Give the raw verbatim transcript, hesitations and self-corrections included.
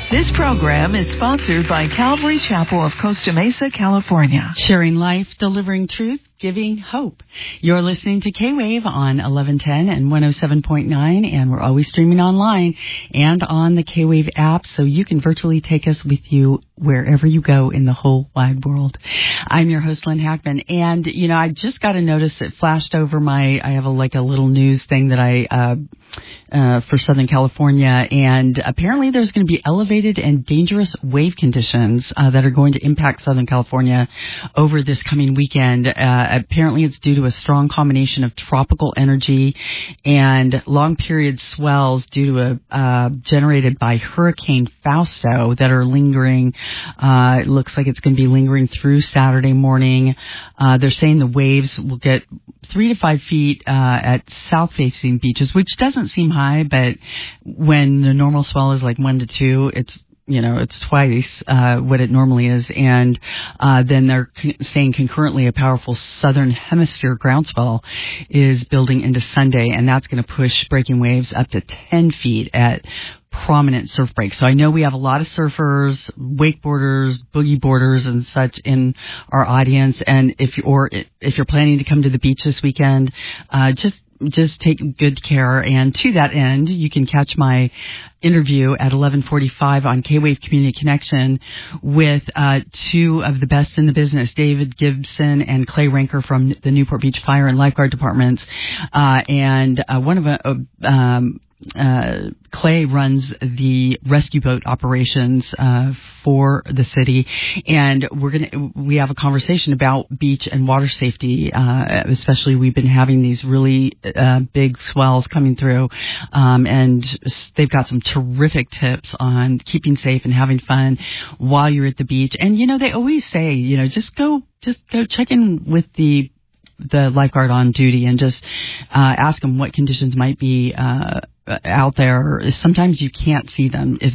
This program is sponsored by Calvary Chapel of Costa Mesa, California. Sharing life, delivering truth, giving hope. You're listening to K-Wave on eleven ten and one oh seven point nine, and we're always streaming online and on the K-Wave app, so you can virtually take us with you wherever you go in the whole wide world. I'm your host, Lynn Hackman, and, you know, I just got a notice. It flashed over my, I have a, like a little news thing that I, uh, uh, for Southern California, and apparently there's going to be elevated and dangerous wave conditions, uh, that are going to impact Southern California over this coming weekend. Uh, apparently it's due to a strong combination of tropical energy and long period swells due to a, uh, generated by Hurricane Fausto that are lingering. Uh, it looks like it's going to be lingering through Saturday morning. Uh, they're saying the waves will get three to five feet, uh, at south-facing beaches, which doesn't seem high, but when the normal swell is like one to two, it's, you know, it's twice, uh, what it normally is. And, uh, then they're con- saying concurrently a powerful southern hemisphere groundswell is building into Sunday, and that's going to push breaking waves up to ten feet at prominent surf breaks. So I know we have a lot of surfers, wakeboarders, boogie boarders and such in our audience. And if you, or if you're planning to come to the beach this weekend, uh, just Just take good care. And to that end, you can catch my interview at eleven forty-five on K-Wave Community Connection with uh two of the best in the business, David Gibson and Clay Ranker from the Newport Beach Fire and Lifeguard Departments. Uh, and uh, one of uh, um, Uh, Clay runs the rescue boat operations uh, for the city, and we're gonna we have a conversation about beach and water safety. Uh, especially, we've been having these really uh, big swells coming through, um, and they've got some terrific tips on keeping safe and having fun while you're at the beach. And you know, they always say, you know, just go, just go check in with the the lifeguard on duty and just uh, ask them what conditions might be uh, out there. Sometimes you can't see them if